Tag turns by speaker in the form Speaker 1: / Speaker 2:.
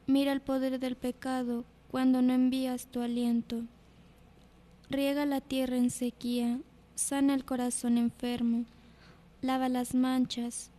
Speaker 1: Mira el poder del pecado cuando no envías tu aliento. Riega la tierra en sequía, sana el corazón enfermo, lava las manchas,